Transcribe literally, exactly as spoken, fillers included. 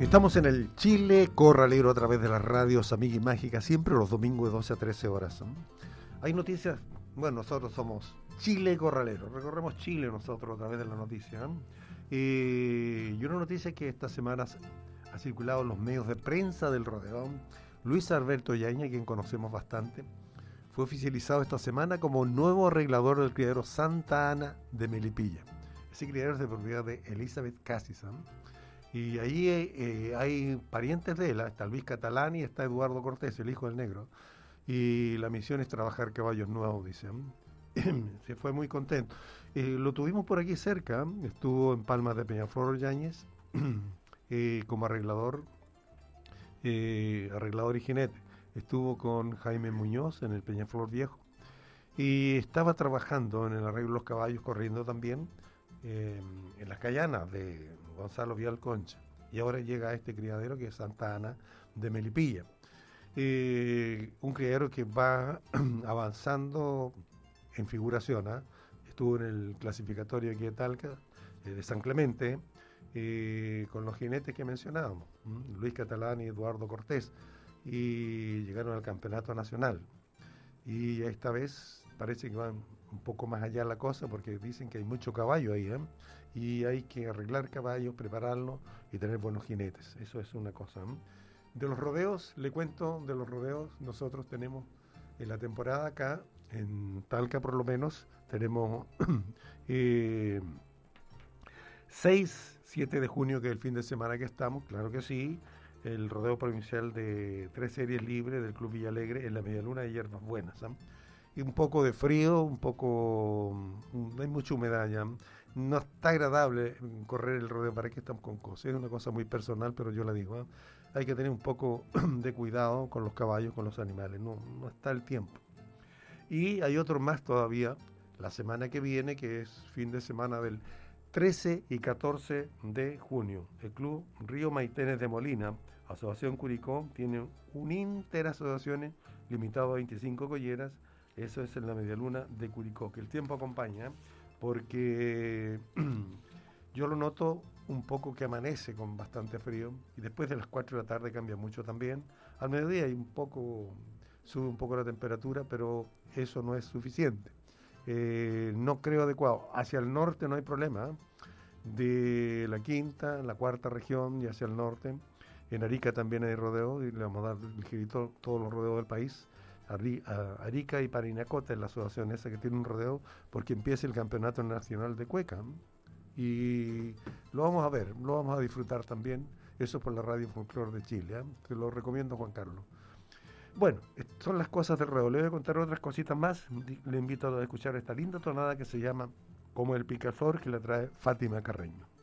Estamos en el Chile Corralero a través de las radios Amiga y Mágica, siempre los domingos de doce a trece horas. ¿no? Hay noticias, bueno, nosotros somos Chile Corralero, recorremos Chile nosotros a través de la noticia. ¿no? Eh, y una noticia que esta semana ha circulado en los medios de prensa del rodeo. Luis Alberto Yaña, quien conocemos bastante, fue oficializado esta semana como nuevo arreglador del criadero Santa Ana de Melipilla. Ese criadero es de propiedad de Elizabeth Cassis. ¿no? Y ahí eh, hay parientes de él, está Luis Catalán y está Eduardo Cortés, el hijo del negro. Y la misión es trabajar caballos nuevos, dicen. Se fue muy contento. Eh, lo tuvimos por aquí cerca, estuvo en Palmas de Peñaflor Yáñez eh, como arreglador, eh, arreglador y jinete. Estuvo con Jaime Muñoz en el Peñaflor Viejo y estaba trabajando en el arreglo de los caballos, corriendo también eh, en las Cayanas de Gonzalo Vial Concha, y ahora llega a este criadero que es Santa Ana de Melipilla, eh, un criadero que va avanzando en figuración. ¿eh? Estuvo en el clasificatorio aquí de Talca, eh, de San Clemente, eh, con los jinetes que mencionábamos, ¿m? Luis Catalán y Eduardo Cortés, y llegaron al campeonato nacional, y esta vez parece que van un poco más allá la cosa, porque dicen que hay mucho caballo ahí, ¿eh? y hay que arreglar caballos, prepararlos y tener buenos jinetes. Eso es una cosa. ¿eh? De los rodeos, le cuento, de los rodeos, nosotros tenemos en la temporada acá, en Talca por lo menos, tenemos eh, seis, siete de junio, que es el fin de semana que estamos, claro que sí, el rodeo provincial de tres series libres del Club Villalegre en la Medialuna de Hierbas Buenas. ¿eh? Y un poco de frío, un poco, no hay mucha humedad ya, no está agradable correr el rodeo, para que estamos con cosas, es una cosa muy personal, pero yo la digo, ¿eh? hay que tener un poco de cuidado con los caballos, con los animales, no, no está el tiempo. Y hay otro más todavía, la semana que viene, que es fin de semana del trece y catorce de junio, el Club Río Maitenes de Molina, Asociación Curicó, tiene un interasociaciones limitado a veinticinco colleras. Eso es en la Medialuna de Curicó, que el tiempo acompaña, porque yo lo noto un poco que amanece con bastante frío, y después de las cuatro de la tarde cambia mucho también. Al mediodía hay un poco, sube un poco la temperatura, pero eso no es suficiente. Eh, no creo adecuado. Hacia el norte no hay problema, ¿eh? De la quinta, la cuarta región y hacia el norte. En Arica también hay rodeo, y le vamos a dar ligerito todos los rodeos del país. Arica y Parinacota es la asociación esa que tiene un rodeo, porque empieza el campeonato nacional de cueca, ¿eh? y lo vamos a ver, lo vamos a disfrutar también. Eso por la Radio Folclor de Chile, ¿eh? Te lo recomiendo, Juan Carlos. Bueno, son las cosas del rodeo. Le voy a contar otras cositas más. Le invito a escuchar esta linda tonada que se llama Como el Picaflor, que la trae Fátima Carreño.